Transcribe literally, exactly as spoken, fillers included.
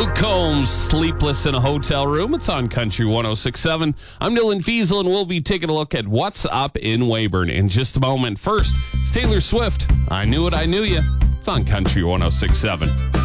Luke Combs, Sleepless in a Hotel Room. It's on Country one oh six point seven. I'm Dylan Fiesel, and we'll be taking a look at what's up in Weyburn in just a moment. First, it's Taylor Swift. I Knew It, I Knew Ya. It's on Country one oh six point seven.